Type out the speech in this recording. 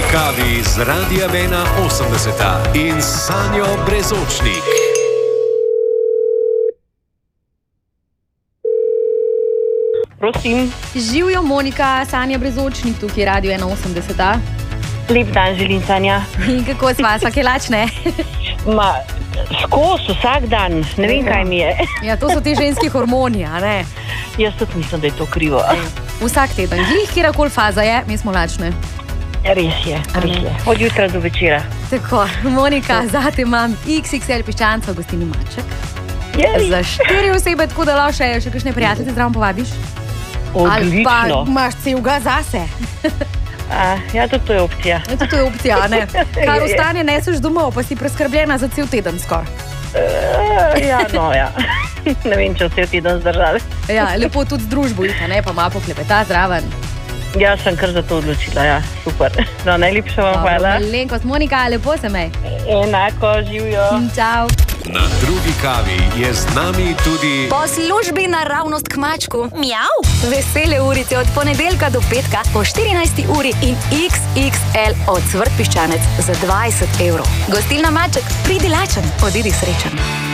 kavi z Radia Vena 80 in Sanjo Brezočnik. Prosim. Živijo Monika, Sanja Brezočnik, tukaj Radio 81. Lep dan želim, Sanja. In kako sva, vsake lačne? Skos vsak dan, ne vem, kaj mi je. Ja, to so ti ženski hormoni, a ne? Jaz tudi mislim, da je to krivo. Vsak teden, glih, kjerkoli faza je, mi smo lačne. Res je. Od jutra do večera. Tako, Monika, zate imam XXL piščanca v gostilni Maček. Jej. Za 4 osebe, tako da lahko še kakšne prijatelje zraven povabiš. Ali pa Odlično. imaš celega zase. Ja, tudi to je opcija. To je opcija, ne? Kar ostane, neseš domov, pa si preskrbljena za cel teden skoraj. Ja. Ne vem, če vse teden zdržali. Ja, lepo tudi z družbo, ne, pa malo poklepeta zraven. Jaz sem kar za to odločila, ja, super. No, najlepša vam hvala. Malenkost, Monika, lepo se mej. Enako, živijo. Čau. Na drugi kavi je z nami tudi Po službi naravnost k mačku. Mjav. Vesele urice od ponedeljka do petka po 14. uri in XXL od Cvrt piščanec za 20 €. Gostilna Maček, pridi lačen, odidi srečen.